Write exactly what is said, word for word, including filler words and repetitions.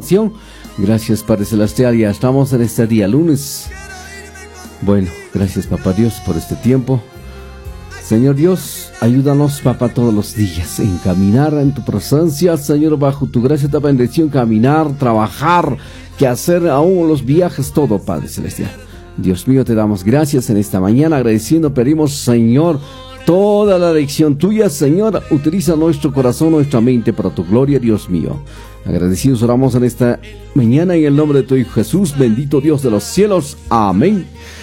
programación. Gracias, Padre Celestial, ya estamos en este día lunes. Bueno, gracias, Papá Dios, por este tiempo. Señor Dios, ayúdanos, papá, todos los días en caminar en tu presencia, Señor, bajo tu gracia, tu bendición, caminar, trabajar, que hacer aún los viajes, todo, Padre Celestial. Dios mío, te damos gracias en esta mañana, agradeciendo, pedimos, Señor, toda la lección tuya, Señor, utiliza nuestro corazón, nuestra mente para tu gloria, Dios mío. Agradecidos oramos en esta mañana en el nombre de tu Hijo Jesús, bendito Dios de los cielos, amén.